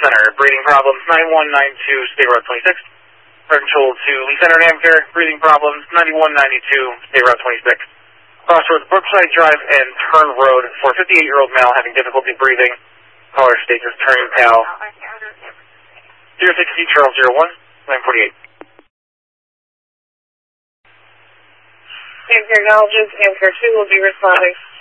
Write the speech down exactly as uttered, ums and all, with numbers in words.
Center, breathing problems, ninety-one ninety-two, State Route twenty-six. Fire Control to Lee Center, Namcare, breathing problems, ninety-one ninety-two, State Route twenty-six. Crossroads, Brookside Drive and Turn Road for a fifty-eight-year-old male having difficulty breathing. Caller status turning pale. zero six C Charles zero one, nine forty-eight. Namcare acknowledges, Namcare two will be responding.